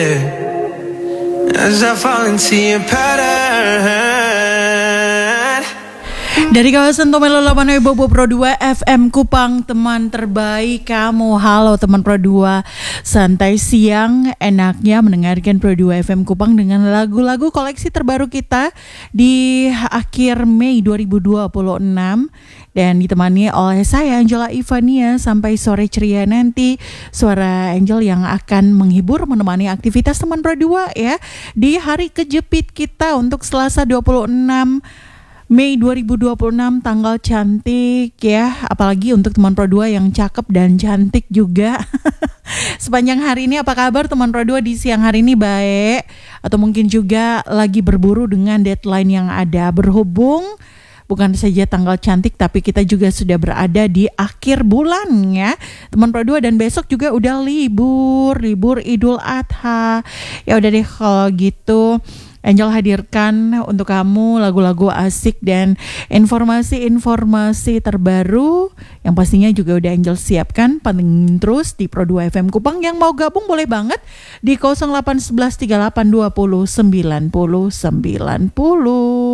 As I fall into your pattern. Dari kawasan Tomelo 8 Bobo Pro 2 FM Kupang, teman terbaik kamu. Halo teman Pro 2, santai siang enaknya mendengarkan Pro 2 FM Kupang dengan lagu-lagu koleksi terbaru kita di akhir Mei 2026 dan ditemani oleh saya Angela Ivania sampai sore ceria nanti. Suara Angel yang akan menghibur menemani aktivitas teman Pro 2 ya di hari kejepit kita untuk Selasa 26 Mei 2026, tanggal cantik ya, apalagi untuk teman Pro 2 yang cakep dan cantik juga. Sepanjang hari ini apa kabar teman Pro 2 di siang hari ini, baik? Atau mungkin juga lagi berburu dengan deadline yang ada, berhubung bukan saja tanggal cantik tapi kita juga sudah berada di akhir bulan ya teman Pro 2, dan besok juga udah libur Idul Adha. Ya udah deh kalau gitu Angel hadirkan untuk kamu lagu-lagu asik dan informasi-informasi terbaru yang pastinya juga udah Angel siapkan. Pantengin terus di Pro 2 FM Kupang. Yang mau gabung boleh banget di 0811 38 20 90 90.